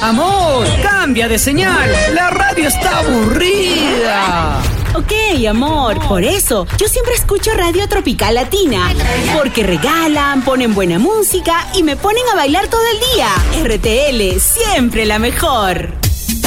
Amor, cambia de señal. La radio está aburrida. Ok, amor, por eso yo siempre escucho Radio Tropical Latina, porque regalan, ponen buena música y me ponen a bailar todo el día. RTL, siempre la mejor.